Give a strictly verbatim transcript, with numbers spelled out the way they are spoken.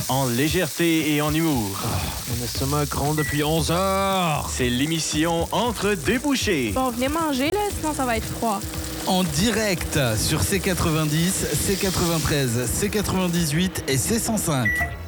En légèreté et en humour. Mon estomac gronde depuis onze heures. C'est l'émission Entre deux bouchées. Bon, venez manger, là, sinon ça va être froid. En direct sur C quatre-vingt-dix, C quatre-vingt-treize, C quatre-vingt-dix-huit et C cent cinq.